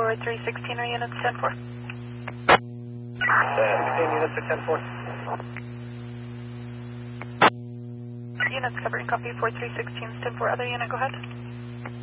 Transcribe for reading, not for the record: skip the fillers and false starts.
4316 or units 10-4. 16 units to 10-4. Units covering copy 4316, 10-4. Other unit, go ahead.